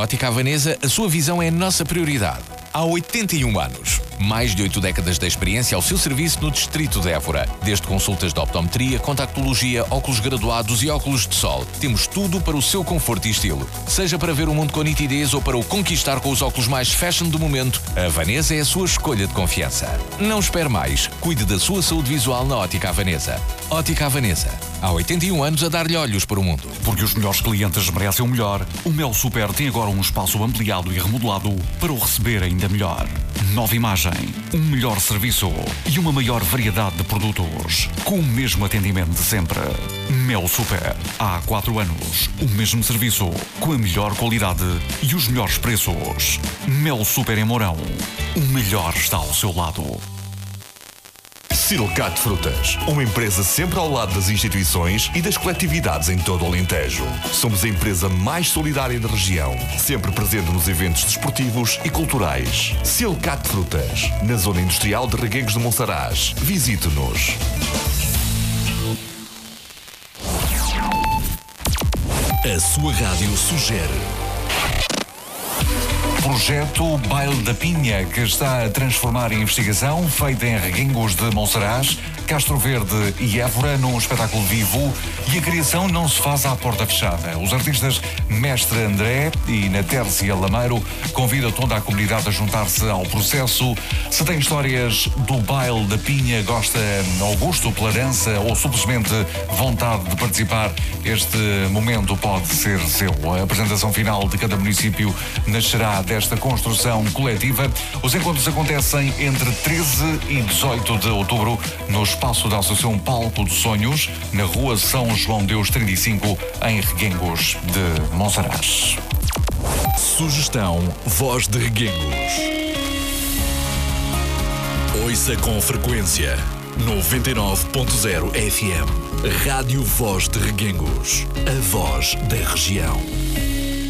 Ótica Havanesa, a sua visão é a nossa prioridade. Há 81 anos. Mais de 8 décadas de experiência ao seu serviço no distrito de Évora. Desde consultas de optometria, contactologia, óculos graduados e óculos de sol. Temos tudo para o seu conforto e estilo. Seja para ver o mundo com nitidez ou para o conquistar com os óculos mais fashion do momento, a Havanesa é a sua escolha de confiança. Não espere mais. Cuide da sua saúde visual na Ótica Havanesa. Ótica Havanesa. Há 81 anos a dar-lhe olhos para o mundo. Porque os melhores clientes merecem o melhor, o Mel Super tem agora um espaço ampliado e remodelado para o receber ainda melhor. Nova imagem, um melhor serviço e uma maior variedade de produtos, com o mesmo atendimento de sempre. Mel Super. Há 4 anos, o mesmo serviço, com a melhor qualidade e os melhores preços. Mel Super em Mourão. O melhor está ao seu lado. Silcat Frutas, uma empresa sempre ao lado das instituições e das coletividades em todo o Alentejo. Somos a empresa mais solidária da região, sempre presente nos eventos desportivos e culturais. Silcat Frutas, na zona industrial de Reguengos de Monsaraz. Visite-nos. A sua rádio sugere. Projeto Baile da Pinha, que está a transformar a investigação feita em Reguengos de Monsaraz, Castro Verde e Évora num espetáculo vivo, e a criação não se faz à porta fechada. Os artistas Mestre André e Natércia Lameiro convidam toda a comunidade a juntar-se ao processo. Se tem histórias do Baile da Pinha, gosta ou gosto pela dança ou simplesmente vontade de participar, este momento pode ser seu. A apresentação final de cada município nascerá desta construção coletiva. Os encontros acontecem entre 13 e 18 de outubro no espaço da Associação Palco dos Sonhos, na rua São João Deus 35, em Reguengos de Monsaraz. Sugestão Voz de Reguengos. Ouça com frequência 99.0 FM. Rádio Voz de Reguengos. A voz da região.